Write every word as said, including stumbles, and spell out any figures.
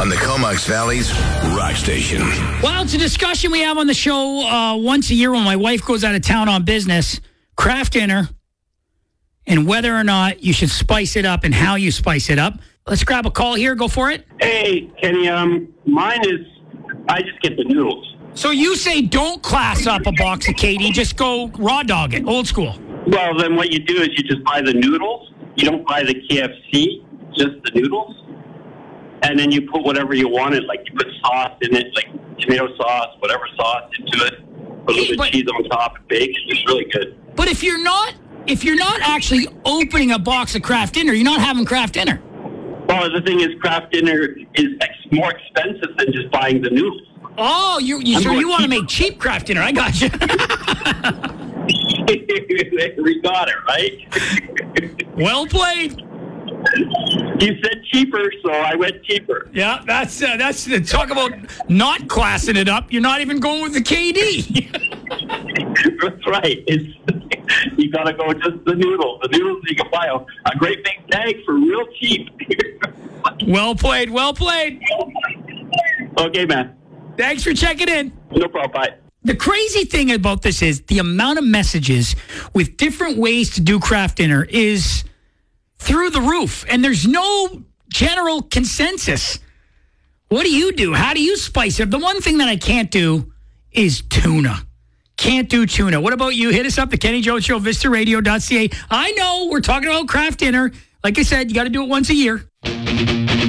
on the Comox Valley's Rock Station. Well, it's a discussion we have on the show uh, once a year when my wife goes out of town on business. Craft dinner and whether or not you should spice it up and how you spice it up. Let's grab a call here. Go for it. Hey, Kenny, um, mine is, I just get the noodles. So you say don't class up a box of K D, just go raw dog it, old school. Well, then what you do is you just buy the noodles. You don't buy the K F C, just the noodles. And then you put whatever you wanted, like you put sauce in it, like tomato sauce, whatever sauce into it. Put a little bit But- of cheese on top and bake. It's really good. But if you're not, if you're not actually opening a box of Kraft dinner, you're not having Kraft dinner. Well, the thing is, craft dinner is ex- more expensive than just buying the noodles. Oh, you, you I'm so going you want to cheap. make cheap Kraft dinner? I got you. We got it, right? Well played. You said cheaper, so I went cheaper. Yeah, that's uh, that's the talk about not classing it up. You're not even going with the K D. That's right. It's you got to go just the noodles. The noodles you can buy a, a great big bag for real cheap. Well played. Well played. Okay, man. Thanks for checking in. No problem. Bye. The crazy thing about this is the amount of messages with different ways to do Kraft dinner is through the roof, and there's no general consensus. What do you do? How do you spice it up? The one thing that I can't do is tuna. Can't do tuna. What about you? Hit us up, the Kenny Jones Show, vista radio dot c a. I know we're talking about Kraft dinner. Like I said, you got to do it once a year.